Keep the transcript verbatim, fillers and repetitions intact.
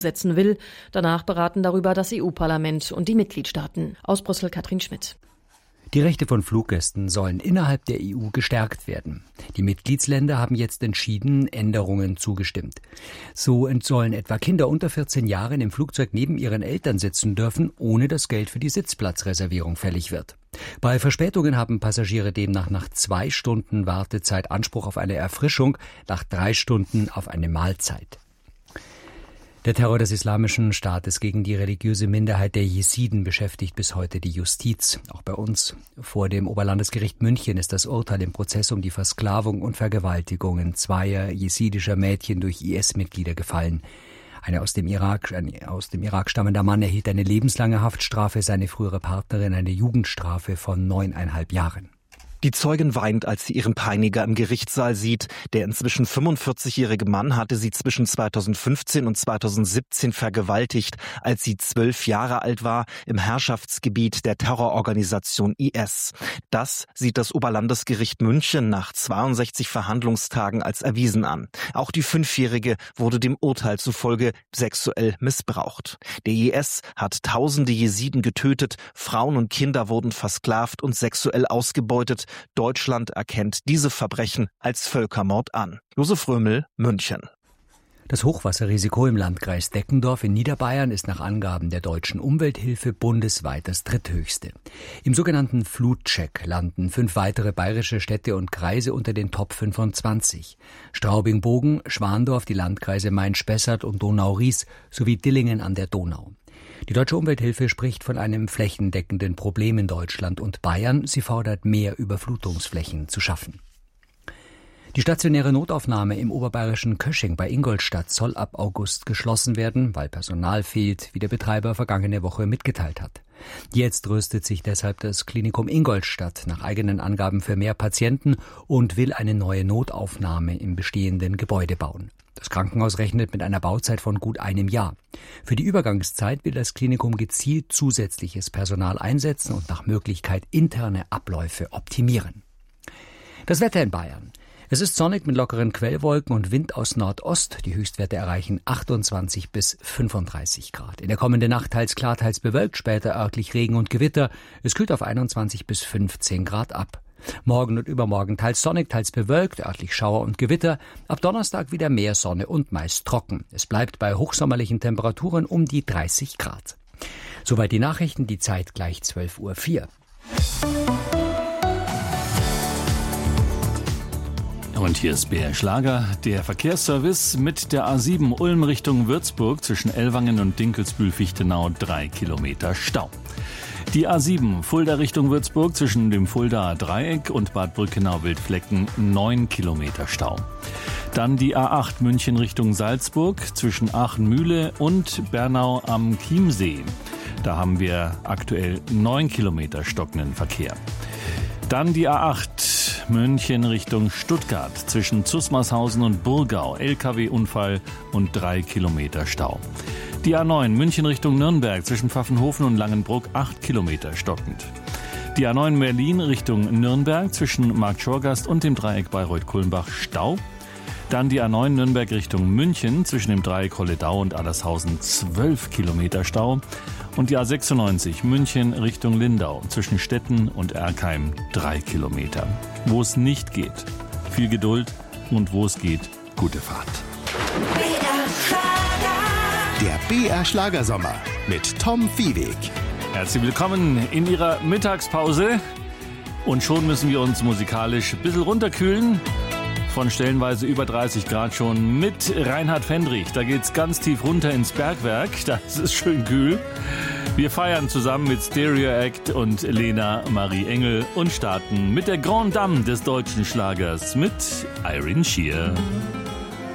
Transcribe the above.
setzen will. Danach beraten darüber das E U-Parlament und die Mitgliedstaaten. Aus Brüssel Katrin Schmidt. Die Rechte von Fluggästen sollen innerhalb der E U gestärkt werden. Die Mitgliedsländer haben jetzt entschieden, Änderungen zugestimmt. So sollen etwa Kinder unter vierzehn Jahren im Flugzeug neben ihren Eltern sitzen dürfen, ohne dass Geld für die Sitzplatzreservierung fällig wird. Bei Verspätungen haben Passagiere demnach nach zwei Stunden Wartezeit Anspruch auf eine Erfrischung, nach drei Stunden auf eine Mahlzeit. Der Terror des Islamischen Staates gegen die religiöse Minderheit der Jesiden beschäftigt bis heute die Justiz, auch bei uns. Vor dem Oberlandesgericht München ist das Urteil im Prozess um die Versklavung und Vergewaltigungen zweier jesidischer Mädchen durch I S-Mitglieder gefallen. Eine aus dem Irak, ein aus dem Irak stammender Mann erhielt eine lebenslange Haftstrafe, seine frühere Partnerin eine Jugendstrafe von neuneinhalb Jahren. Die Zeugin weint, als sie ihren Peiniger im Gerichtssaal sieht. Der inzwischen fünfundvierzigjährige Mann hatte sie zwischen zweitausendfünfzehn und zweitausendsiebzehn vergewaltigt, als sie zwölf Jahre alt war, im Herrschaftsgebiet der Terrororganisation I S. Das sieht das Oberlandesgericht München nach zweiundsechzig Verhandlungstagen als erwiesen an. Auch die Fünfjährige wurde dem Urteil zufolge sexuell missbraucht. Der I S hat tausende Jesiden getötet, Frauen und Kinder wurden versklavt und sexuell ausgebeutet. Deutschland erkennt diese Verbrechen als Völkermord an. Josef Römel, München. Das Hochwasserrisiko im Landkreis Deckendorf in Niederbayern ist nach Angaben der Deutschen Umwelthilfe bundesweit das dritthöchste. Im sogenannten Flutcheck landen fünf weitere bayerische Städte und Kreise unter den Top fünfundzwanzig. Straubing-Bogen, Schwandorf, die Landkreise Main-Spessart und Donau-Ries sowie Dillingen an der Donau. Die Deutsche Umwelthilfe spricht von einem flächendeckenden Problem in Deutschland und Bayern. Sie fordert, mehr Überflutungsflächen zu schaffen. Die stationäre Notaufnahme im oberbayerischen Kösching bei Ingolstadt soll ab August geschlossen werden, weil Personal fehlt, wie der Betreiber vergangene Woche mitgeteilt hat. Jetzt rüstet sich deshalb das Klinikum Ingolstadt nach eigenen Angaben für mehr Patienten und will eine neue Notaufnahme im bestehenden Gebäude bauen. Das Krankenhaus rechnet mit einer Bauzeit von gut einem Jahr. Für die Übergangszeit will das Klinikum gezielt zusätzliches Personal einsetzen und nach Möglichkeit interne Abläufe optimieren. Das Wetter in Bayern. Es ist sonnig mit lockeren Quellwolken und Wind aus Nordost. Die Höchstwerte erreichen achtundzwanzig bis fünfunddreißig Grad. In der kommenden Nacht teils klar, teils bewölkt, später örtlich Regen und Gewitter. Es kühlt auf einundzwanzig bis fünfzehn Grad ab. Morgen und übermorgen teils sonnig, teils bewölkt, örtlich Schauer und Gewitter. Ab Donnerstag wieder mehr Sonne und meist trocken. Es bleibt bei hochsommerlichen Temperaturen um die dreißig Grad. Soweit die Nachrichten, die Zeit gleich zwölf Uhr vier. Und hier ist B R Schlager, der Verkehrsservice mit der A sieben Ulm Richtung Würzburg zwischen Ellwangen und Dinkelsbühl-Fichtenau drei Kilometer Stau. Die A sieben Fulda Richtung Würzburg zwischen dem Fuldaer Dreieck und Bad Brückenau-Wildflecken neun Kilometer Stau. Dann die A acht München Richtung Salzburg zwischen Aachen-Mühle und Bernau am Chiemsee. Da haben wir aktuell neun Kilometer stockenden Verkehr. Dann die A acht München Richtung Stuttgart zwischen Zusmarshausen und Burgau. L K W-Unfall und drei Kilometer Stau. Die A neun München Richtung Nürnberg zwischen Pfaffenhofen und Langenbruck acht Kilometer stockend. Die A neun Berlin Richtung Nürnberg zwischen Marktschorgast und dem Dreieck Bayreuth-Kulmbach Stau. Dann die A neun Nürnberg Richtung München zwischen dem Dreieck Holledau und Adlershausen zwölf Kilometer Stau. Und die A sechsundneunzig München Richtung Lindau zwischen Stetten und Erkheim drei Kilometer. Wo es nicht geht, viel Geduld und wo es geht, gute Fahrt. Der B R Schlagersommer mit Tom Viehweg. Herzlich willkommen in Ihrer Mittagspause. Und schon müssen wir uns musikalisch ein bisschen runterkühlen. Von stellenweise über dreißig Grad schon mit Reinhard Fendrich. Da geht's ganz tief runter ins Bergwerk. Das ist schön kühl. Wir feiern zusammen mit Stereo Act und Lena Marie Engel und starten mit der Grande Dame des deutschen Schlagers mit Irene Shear.